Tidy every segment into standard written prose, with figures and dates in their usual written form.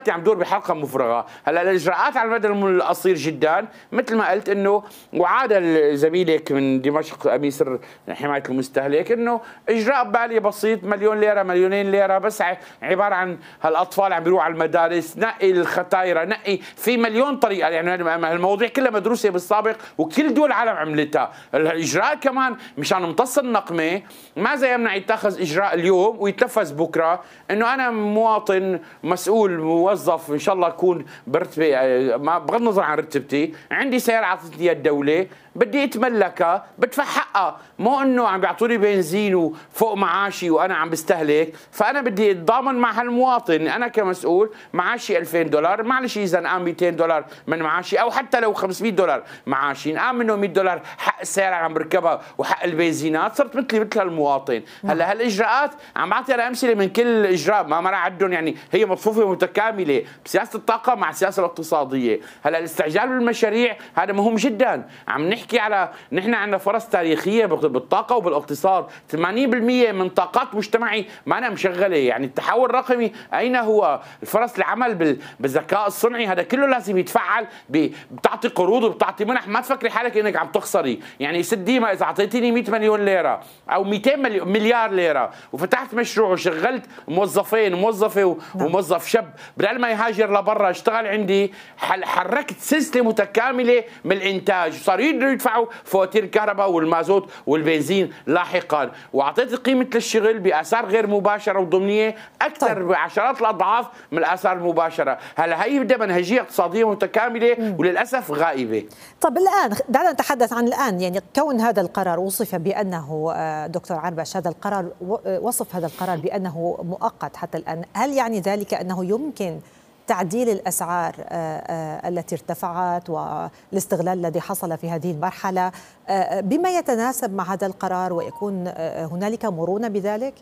عم دور بحلقه مفرغه. هلا الاجراءات على المدى القصير جدا مثل ما قلت انه وعاد زميلك من دمشق امين سر حمايه المستهلك انه اجراء بالي بسيط، مليون ليره مليونين ليره، بس عباره عن هالاطفال عم بيروحوا على المدارس، نقي الختايره، نقي في مليون طريقه، يعني المواضيع كلها مدروسه بالسابق وكل دول العالم عملتها. الاجراء كمان مشان نمتص النقمه ما زي يمنع يتخذ اجراء اليوم ويتنفذ بكره، انه انا مواطن مسؤول موظف ان شاء الله اكون برتبه بغض النظر عن رتبتي، عندي سياره اعطتني الدوله بدي اتملكها بدفع حقها، مو انه عم بيعطوني بنزين وفوق معاشي وانا عم بستهلك، فانا بدي اتضامن مع هالمواطن. انا كمسؤول معاشي $2000 معلش اذا نقام $200 من معاشي او حتى لو $500 معاشي نقام منه $100 حق السياره عم بركبها وحق البنزينات، صرت مثل المواطن. هلا هالاجراءات عم بعطي انا امثله من كل اجراء ما راح اعدهم، يعني هي مصفوفه متكامله بسياسه الطاقه مع السياسه الاقتصاديه. هلا الاستعجال بالمشاريع هذا مهم جدا، عم نحكي على نحن عندنا فرص تاريخيه بالطاقه وبالاقتصاد، 80% من طاقات مجتمعي ما أنا مشغله، يعني التحول الرقمي اين هو؟ الفرص العمل بالذكاء الصنعي هذا كله لازم يتفعل، بتعطي قروض وبتعطي منح، ما تفكري حالك انك عم تخسري، يعني ست ديما اذا اعطيتيني 100 مليون ليره او 200 مليار ليره وفتحت مشروع وشغلت موظفين، موظفه وموظف شاب بدل ما يهاجر لبرا اشتغل عندي، حركت سلسله متكامله من الانتاج، صاروا يقدروا يدفعوا فواتير الكهرباء والمازوت والبنزين لاحقا، واعطيت قيمه للشغل باثار غير مباشره وضمنيه اكثر بعشرات الاضعاف من الاثار المباشره. هلا هي بدها منهجيه اقتصاديه متكامله وللاسف غائبه. طب الان دعنا نتحدث عن الان، يعني كون هذا القرار وصف بانه دكتور عربش هذا القرار وصف هذا القرار بانه مؤقت حتى الان، هل يعني ذلك انه يمكن تعديل الأسعار التي ارتفعت والاستغلال الذي حصل في هذه المرحلة بما يتناسب مع هذا القرار ويكون هنالك مرونة بذلك؟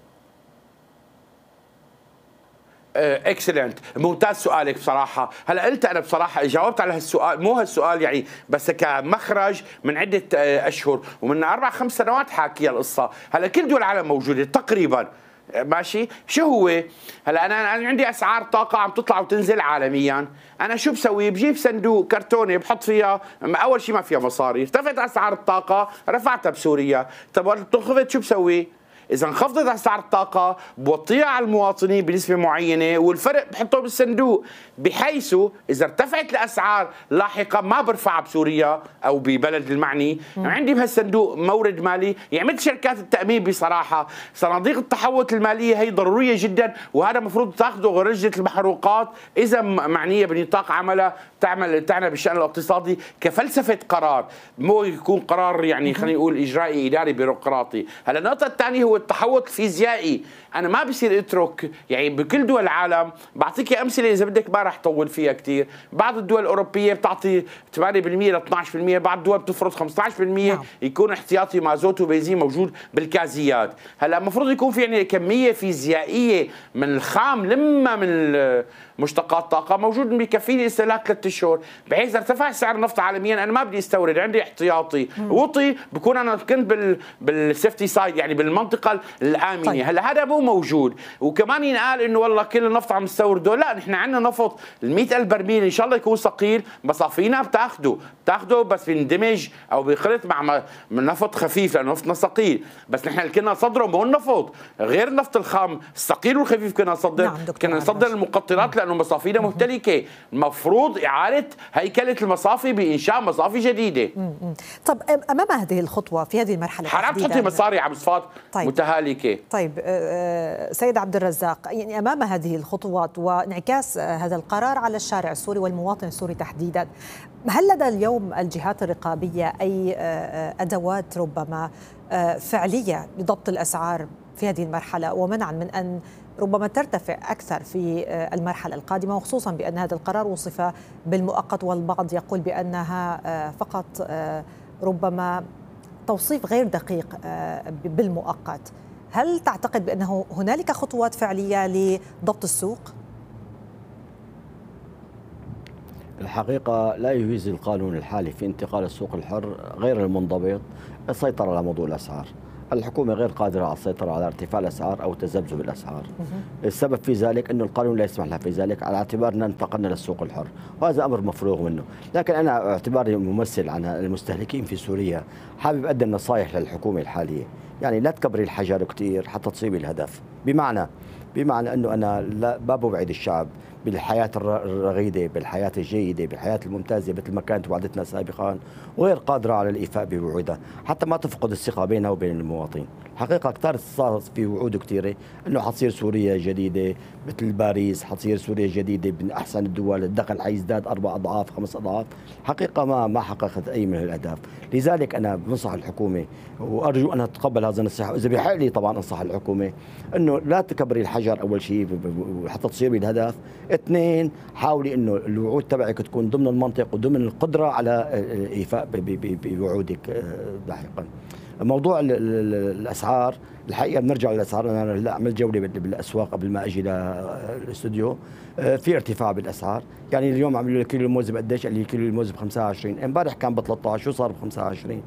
اكسلنت، ممتاز سؤالك بصراحه. هلا قلت انا بصراحه جاوبت على هالسؤال، مو هالسؤال يعني بس كمخرج من عده اشهر ومن 4-5 سنوات حاكيه القصه. هلا كل دول العالم موجوده تقريبا ماشي. شو هو؟ هلا انا عندي اسعار طاقه عم تطلع وتنزل عالميا، انا شو بسوي؟ بجيب صندوق كرتوني بحط فيها، اول شيء ما فيها مصاري، ارتفعت اسعار الطاقه رفعتها بسوريا، طب انخفضت شو بسوي؟ إذا انخفضت أسعار الطاقة بوطيها على المواطنين بنسبة معينة والفرق بحطه بالصندوق، بحيث إذا ارتفعت الأسعار لاحقا ما برفعها بسوريا أو ببلد المعني، عندي بهالصندوق مورد مالي. يعني مثل شركات التأمين بصراحة، صناديق التحوط المالية هي ضرورية جدا، وهذا المفروض تاخذه غرفة المحروقات إذا معنية بنطاق عملها تعنى بالشأن الاقتصادي كفلسفة قرار، مو يكون قرار يعني خلينا نقول إجرائي إداري بيروقراطي. هلا النقطة الثانية هو التحوط الفيزيائي، انا ما بصير اترك، يعني بكل دول العالم بعطيك امثله اذا بدك ما راح طول فيها كثير، بعض الدول الاوروبيه بتعطي 8% ل 12%، بعض الدول بتفرض 15% يكون احتياطي مازوت وبنزين موجود بالكازيات. هلا المفروض يكون في يعني كميه فيزيائيه من الخام لما من مشتقات طاقه موجود بكفيني استهلاك 3 اشهر، بحيث ارتفع سعر النفط عالميا انا ما بدي استورد، عندي احتياطي وطي، بكون انا كنت بالسيفتي سايد يعني بالمنطقه الامنه. طيب. هلا هذا مو موجود، وكمان ينقال انه والله كل النفط عم نستورده، لا نحن عندنا نفط ال 100,000 برميل ان شاء الله يكون ثقيل، مصافينا بتاخده بس بيندمج او بيخلط مع نفط خفيف لانه نفطنا ثقيل، بس نحن اللي كنا نصدره مو النفط، غير النفط الخام الثقيل والخفيف كنا نصدر. نعم كنا نصدر المقطرات لانه مصافينا مهتلكه، المفروض اعاده هيكله المصافي بانشاء مصافي جديده. طب امام هذه الخطوه في هذه المرحله حرام تحطي مصاري على مصفات متهالكه. طيب سيد عبد الرزاق، يعني امام هذه الخطوات وانعكاس هذا القرار على الشارع السوري والمواطن السوري تحديدا، هل لدى اليوم الجهات الرقابيه اي ادوات ربما فعليه لضبط الاسعار في هذه المرحله ومنعا من ان ربما ترتفع أكثر في المرحلة القادمة، وخصوصا بأن هذا القرار وصف بالمؤقت والبعض يقول بأنها فقط ربما توصيف غير دقيق بالمؤقت؟ هل تعتقد بأنه هنالك خطوات فعلية لضبط السوق؟ الحقيقة لا يجيز القانون الحالي في انتقال السوق الحر غير المنضبط السيطرة على موضوع الأسعار. الحكومة غير قادرة على السيطرة على ارتفاع الأسعار أو تذبذب الأسعار. السبب في ذلك أنه القانون لا يسمح لها في ذلك، على اعتبارنا انتقلنا للسوق الحر، وهذا أمر مفروغ منه. لكن أنا اعتباري ممثل عن المستهلكين في سوريا حابب أقدم نصائح للحكومة الحالية. يعني لا تكبري الحجر كثير حتى تصيبي الهدف، بمعنى أنه أنا ما بوعد الشعب بالحياة الرغيدة، بالحياة الجيدة، بالحياة الممتازة مثل ما كانت وعدتنا سابقا، وغير قادرة على الإيفاء بوعودها حتى ما تفقد الثقة بينها وبين المواطنين. الحقيقة كثار صار في وعود كثيرة أنه حتصير سوريا جديدة مثل باريس، حتصير سوريا جديدة من أحسن الدول، الدخل حيزداد 4 أضعاف 5 أضعاف. حقيقة ما حققت أي من الأهداف. لذلك أنا بنصح الحكومة وأرجو أن تتقبل هذا النصيحة، وإذا بحق لي طبعا أنصح الحكومة أنه لا تكبري الحجر أول شيء حتى تصيبي الهدف. 2، حاولي انه الوعود تبعك تكون ضمن المنطق وضمن القدره على الايفاء بوعودك لاحقا. موضوع الاسعار، الحقيقه بنرجع للاسعار. انا هلا عملت جوله بالاسواق قبل ما اجي للاستوديو، في ارتفاع بالاسعار. يعني اليوم عملوا لي كيلو الموز بقديش؟ قال لي كيلو الموز ب 25، امبارح كان ب 13 وصار ب 25.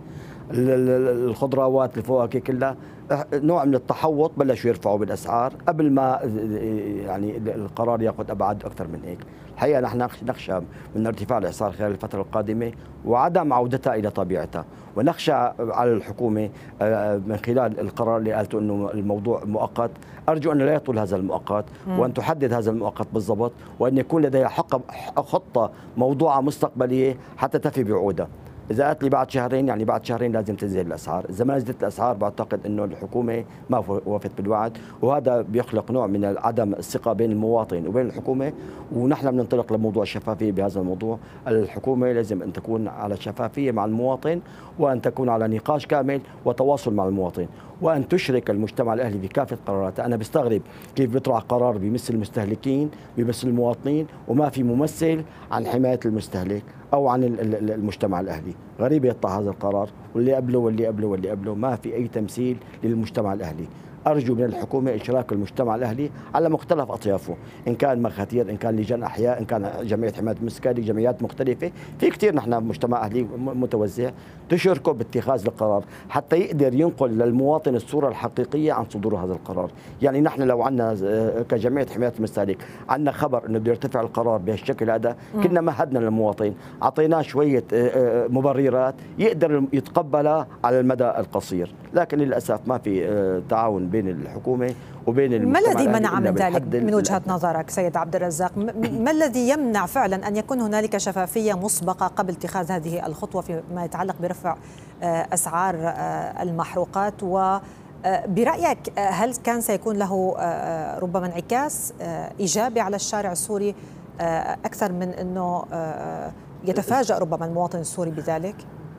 الخضروات الفواكه كلها نوع من التحوط، بلشوا يرفعوا بالاسعار قبل ما يعني القرار ياخذ ابعاد اكثر من هيك. الحقيقه نحن نخشى من ارتفاع الاسعار خلال الفتره القادمه وعدم عودتها الى طبيعتها، ونخشى على الحكومه من خلال القرار اللي قالته انه الموضوع مؤقت. ارجو ان لا يطول هذا المؤقت، وان تحدد هذا المؤقت بالضبط، وان يكون لديها خطه موضوعه مستقبليه حتى تفي بعودها. إذا قالت لي بعد شهرين، يعني بعد شهرين لازم تنزل الأسعار. إذا ما نزلت الأسعار بعتقد أنه الحكومة ما وفت بالوعد، وهذا بيخلق نوع من عدم الثقة بين المواطن وبين الحكومة. ونحن بننطلق لموضوع الشفافية بهذا الموضوع. الحكومة لازم أن تكون على شفافية مع المواطن، وأن تكون على نقاش كامل وتواصل مع المواطن، وأن تشرك المجتمع الأهلي بكافة قراراتها. أنا بستغرب كيف بيطلع قرار بيمثل المستهلكين بيمثل المواطنين وما في ممثل عن حماية المستهلك أو عن المجتمع الأهلي. غريب يطلع هذا القرار، واللي قبله واللي قبله واللي قبله ما في أي تمثيل للمجتمع الأهلي. أرجو من الحكومة إشراك المجتمع الأهلي على مختلف أطيافه، إن كان مخاتير، إن كان لجان أحياء، إن كان جمعية حماية المسكري، جمعيات مختلفة، في كثير نحن مجتمع أهلي متوزع، تشاركوا باتخاذ القرار حتى يقدر ينقل للمواطن الصورة الحقيقية عن صدور هذا القرار. يعني نحن لو عندنا كجمعية حماية المستهلك عندنا خبر إنه بده يرتفع القرار بهالشكل هذا، كنا مهدنا للمواطن، أعطيناه شوية مبررات يقدر يتقبلها على المدى القصير. لكن للأسف ما في تعاون بين الحكومة وبين المجتمع. ما الذي منع من ذلك من وجهة نظرك سيد عبد الرزاق؟ ما الذي يمنع فعلا أن يكون هنالك شفافية مسبقة قبل اتخاذ هذه الخطوة فيما يتعلق برفع أسعار المحروقات؟ وبرأيك هل كان سيكون له ربما انعكاس إيجابي على الشارع السوري أكثر من أنه يتفاجأ ربما المواطن السوري بذلك؟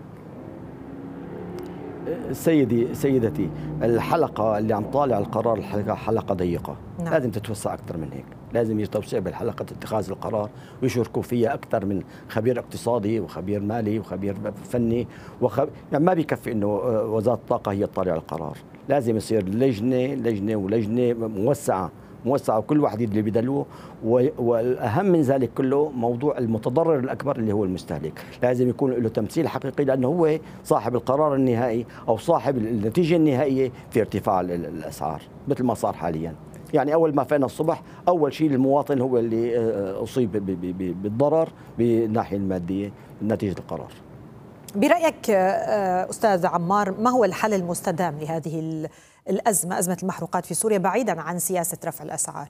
سيدتي، الحلقة اللي عم طالع القرار الحقيقة حلقة ضيقة. نعم. لازم تتوسع أكثر من هيك، لازم يتوسع بالحلقة اتخاذ القرار ويشاركوا فيها أكثر من خبير اقتصادي وخبير مالي وخبير فني يعني ما بيكفي إنه وزارة الطاقة هي تطالع القرار، لازم يصير لجنة موسعة وكل واحد يدلي بدلوه. والأهم من ذلك كله موضوع المتضرر الأكبر اللي هو المستهلك، لازم يكون له تمثيل حقيقي، لأنه هو صاحب القرار النهائي أو صاحب النتيجة النهائية في ارتفاع الأسعار مثل ما صار حاليا. يعني أول ما فينا الصبح أول شيء المواطن هو اللي أصيب بالضرر بالناحية المادية نتيجة القرار. برأيك أستاذ عمار، ما هو الحل المستدام لهذه الأزمة، أزمة المحروقات في سوريا، بعيدا عن سياسة رفع الأسعار؟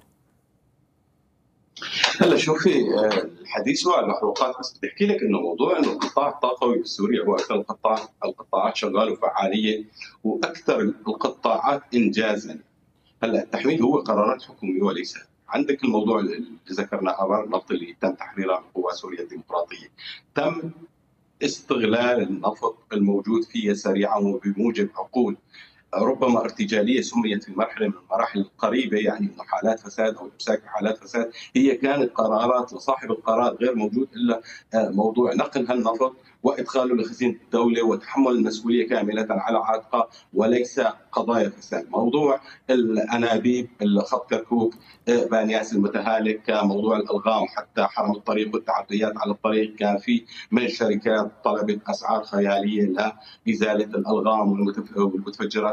هلا شوفي، الحديث عن المحروقات بس بدي احكي لك انه موضوع انه القطاع الطاقوي في سوريا هو اكثر القطاعات شغاله وفعاليه واكثر القطاعات انجازا. هلا التحميل هو قرارات حكوميه وليس. عندك الموضوع اللي ذكرناه ابار النفط اللي تم تحريرها من قوى سوريا الديمقراطيه، تم استغلال النفط الموجود فيها سريعا وبموجب عقود ربما ارتجاليه سميت في مرحله من المراحل القريبه، يعني انه حالات فساد او امساك حالات فساد، هي كانت قرارات لصاحب القرار غير موجود الا موضوع نقل هالنفط وادخاله لخزينه الدوله وتحمل المسؤوليه كامله على عاتقه وليس قضايا فساد. موضوع الانابيب، خط كركوك، بانياس المتهالك، موضوع الالغام حتى حرم الطريق والتعديات على الطريق، كان في من الشركات طلبت اسعار خياليه لازاله الالغام والمتفجرات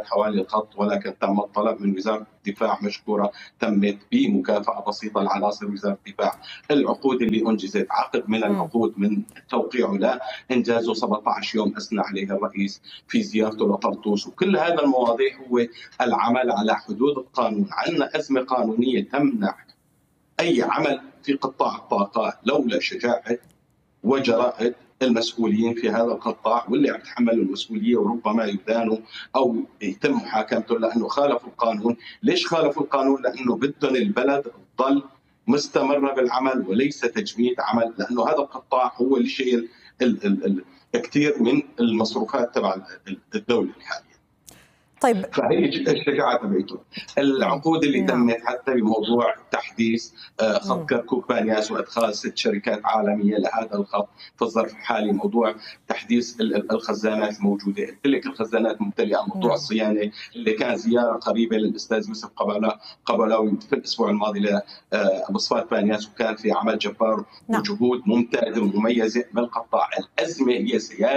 حوالي الخط، ولكن تم الطلب من وزارة الدفاع مشكورة تمت بمكافأة بسيطة لعناصر وزارة الدفاع. العقود اللي أنجزت عقد من العقود من توقيعه لا إنجازه 17 يوم أثنى عليه الرئيس في زيارته لطرطوس. وكل هذا المواضيع هو العمل على حدود القانون. عندنا أزمة قانونية تمنع أي عمل في قطاع الطاقة لولا شجاعة وجراءة المسؤولين في هذا القطاع، واللي عم يتحملوا المسؤوليه وربما يدانوا او يتم محاكمته لانه خالفوا القانون. ليش خالفوا القانون؟ لانه بدهم البلد تضل مستمره بالعمل وليس تجميد عمل، لانه هذا القطاع هو اللي شايل كثير من المصروفات تبع الدوله الحاليه. طيب، فهي الشجاعه تبعته. العقود اللي تمت حتى بموضوع تحديث خط كركوك بانياس وادخال 6 شركات عالميه لهذا الخط في الظرف الحالي، موضوع تحديث الخزانات الموجوده، قلت لك الخزانات ممتلئه، موضوع الصيانه اللي كان زياره قريبه للاستاذ يوسف قبلاوي في الاسبوع الماضي لمصفات بانياس، وكان في عمل جبار وجهود ممتازه ومميزه بالقطاع. الازمه هي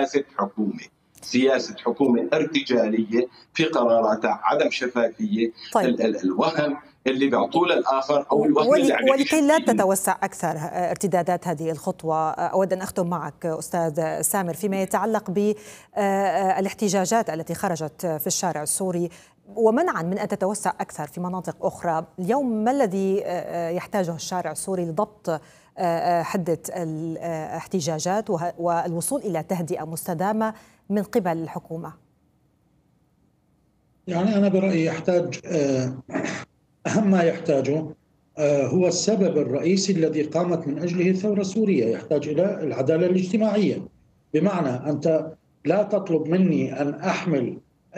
سياسة حكومة ارتجالية في قراراتها، عدم شفافية. طيب. الوهم اللي بيعطوه للآخر أو الوهم ولكي لا تتوسع أكثر ارتدادات هذه الخطوة، أود أن أختم معك أستاذ سامر فيما يتعلق بالاحتجاجات التي خرجت في الشارع السوري ومنعا من أن تتوسع أكثر في مناطق أخرى. اليوم ما الذي يحتاجه الشارع السوري لضبط حدة الاحتجاجات والوصول إلى تهدئة مستدامة من قبل الحكومة؟ يعني أنا برأيي يحتاج أهم ما يحتاجه هو السبب الرئيسي الذي قامت من أجله الثورة السورية، يحتاج إلى العدالة الاجتماعية. بمعنى أنت لا تطلب مني أن أحمل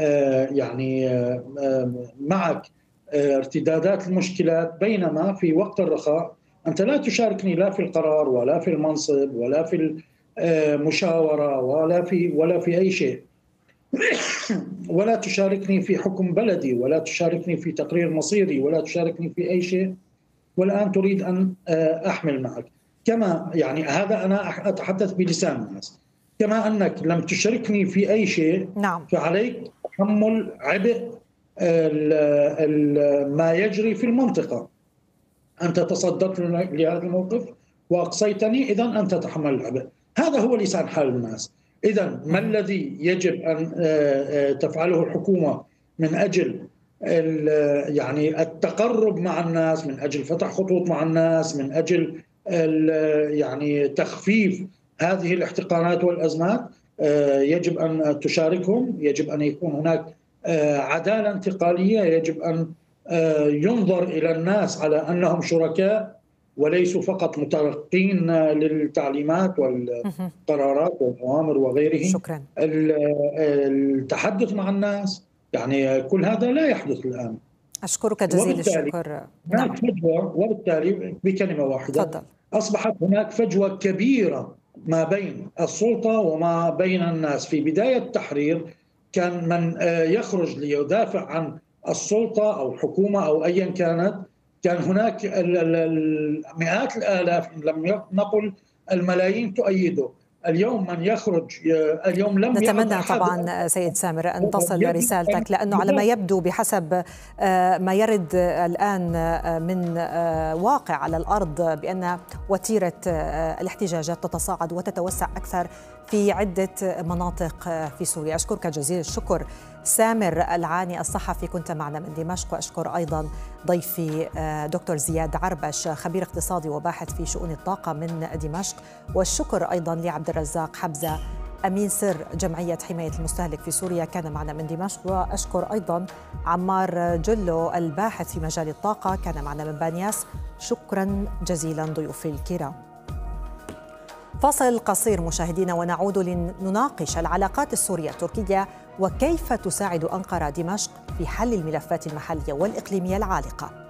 معك ارتدادات المشكلات، بينما في وقت الرخاء أنت لا تشاركني لا في القرار ولا في المنصب ولا في المشاورة ولا في أي شيء، ولا تشاركني في حكم بلدي ولا تشاركني في تقرير مصيري ولا تشاركني في أي شيء، والآن تريد أن أحمل معك. كما هذا أنا أتحدث بلسان الناس، كما أنك لم تشاركني في أي شيء. نعم. فعليك تحمل عبء ما يجري في المنطقة. أنت تصدرت لهذا الموقف وأقصيتني، إذن أنت تحمل العبء. هذا هو لسان حال الناس. إذن ما الذي يجب أن تفعله الحكومة من أجل التقرب مع الناس، من أجل فتح خطوط مع الناس، من أجل تخفيف هذه الاحتقانات والأزمات؟ يجب أن تشاركهم، يجب أن يكون هناك عدالة انتقالية، يجب أن ينظر إلى الناس على أنهم شركاء وليسوا فقط متلقين للتعليمات والقرارات والأوامر وغيره. شكرا. التحدث مع الناس، كل هذا لا يحدث الآن. أشكرك جزيل الشكر. هناك فجوة، وبالتالي بكلمة واحدة فضل. أصبحت هناك فجوة كبيرة ما بين السلطة وما بين الناس. في بداية التحرير كان من يخرج ليدافع عن السلطة أو الحكومة أو أيا كانت، كان هناك مئات الآلاف لم نقل الملايين تؤيده. اليوم من يخرج اليوم لم نتمنى طبعا سيد سامر أن تصل رسالتك، لأنه على ما يبدو بحسب ما يرد الآن من واقع على الأرض بأن وتيرة الاحتجاجات تتصاعد وتتوسع أكثر في عدة مناطق في سوريا. أشكرك جزيل الشكر سامر العاني الصحفي، كنت معنا من دمشق. وأشكر أيضا ضيفي دكتور زياد عربش، خبير اقتصادي وباحث في شؤون الطاقة من دمشق. والشكر أيضا لعبد الرزاق حبزة، أمين سر جمعية حماية المستهلك في سوريا، كان معنا من دمشق. وأشكر أيضا عمار جلو الباحث في مجال الطاقة، كان معنا من بانياس. شكرا جزيلا ضيوفي الكرام. فاصل قصير مشاهدينا ونعود لنناقش العلاقات السورية التركية وكيف تساعد أنقرة دمشق في حل الملفات المحلية والإقليمية العالقة.